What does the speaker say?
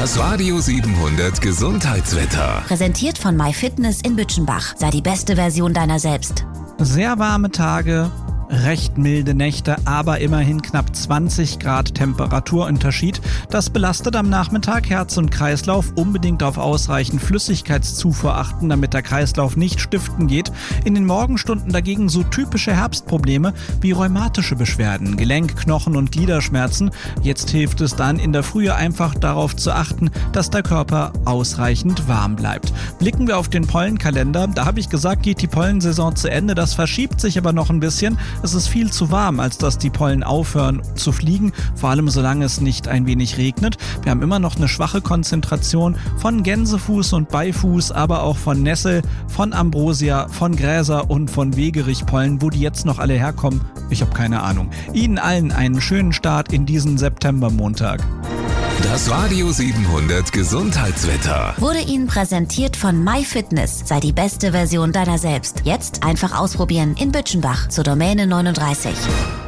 Das Radio 700 Gesundheitswetter. Präsentiert von MyFitness in Bütschenbach. Sei die beste Version deiner selbst. Sehr warme Tage, recht milde Nächte, aber immerhin knapp 20 Grad Temperaturunterschied. Das belastet am Nachmittag Herz und Kreislauf. Unbedingt auf ausreichend Flüssigkeitszufuhr achten, damit der Kreislauf nicht stiften geht. In den Morgenstunden dagegen so typische Herbstprobleme wie rheumatische Beschwerden, Gelenk-, Knochen- und Gliederschmerzen. Jetzt hilft es dann in der Frühe einfach darauf zu achten, dass der Körper ausreichend warm bleibt. Blicken wir auf den Pollenkalender. Da habe ich gesagt, geht die Pollensaison zu Ende. Das verschiebt sich aber noch ein bisschen. Es ist viel zu warm, als dass die Pollen aufhören zu fliegen, vor allem solange es nicht ein wenig regnet. Wir haben immer noch eine schwache Konzentration von Gänsefuß und Beifuß, aber auch von Nessel, von Ambrosia, von Gräser und von Wegerichpollen. Wo die jetzt noch alle herkommen, ich habe keine Ahnung. Ihnen allen einen schönen Start in diesen Septembermontag. Das Radio 700 Gesundheitswetter Wurde Ihnen präsentiert von MyFitness. Sei die beste Version deiner selbst. Jetzt einfach ausprobieren in Bütschenbach zur Domäne 39.